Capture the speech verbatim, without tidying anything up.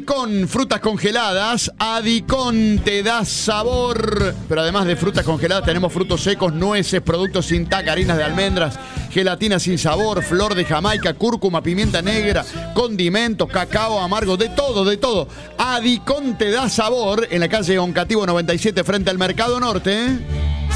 Adicón, frutas congeladas. Adicón te da sabor. Pero además de frutas congeladas tenemos frutos secos, nueces, productos sin tac, harinas de almendras, gelatina sin sabor, flor de Jamaica, cúrcuma, pimienta negra, condimentos, cacao amargo, de todo, de todo. Adicón te da sabor en la calle Oncativo noventa y siete frente al Mercado Norte.